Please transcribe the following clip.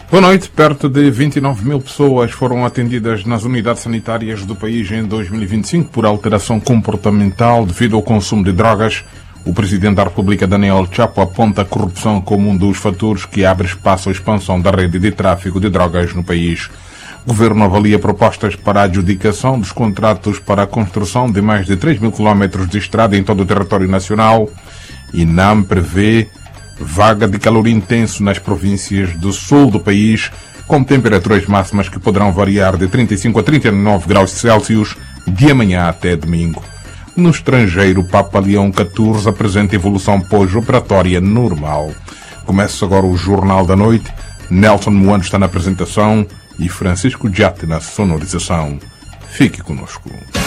Boa noite. Perto de 29 mil pessoas foram atendidas nas unidades sanitárias do país em 2025 por alteração comportamental devido ao consumo de drogas. O Presidente da República, Daniel Chapo, aponta a corrupção como um dos fatores que abre espaço à expansão da rede de tráfico de drogas no país. O Governo avalia propostas para a adjudicação dos contratos para a construção de mais de 3 mil quilómetros de estrada em todo o território nacional. INAM prevê vaga de calor intenso nas províncias do sul do país, com temperaturas máximas que poderão variar de 35 a 39 graus Celsius de amanhã até domingo. No estrangeiro, o Papa Leão XIV apresenta evolução pós-operatória normal. Começa agora o Jornal da Noite. Nelson Moano está na apresentação e Francisco Giatti na sonorização. Fique conosco.